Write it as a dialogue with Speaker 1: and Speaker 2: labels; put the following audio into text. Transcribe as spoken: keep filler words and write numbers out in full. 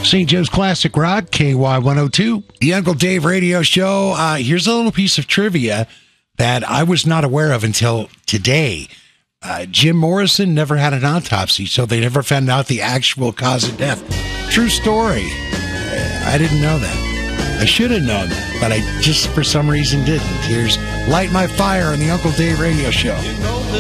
Speaker 1: Saint Joe's Classic Rock, K Y one oh two, the Uncle Dave radio show. Uh, here's a little piece of trivia that I was not aware of until today. Uh, Jim Morrison never had an autopsy, so they never found out the actual cause of death. True story. I didn't know that. I should have known that, but I just, for some reason, didn't. Here's Light My Fire on the Uncle Dave radio show.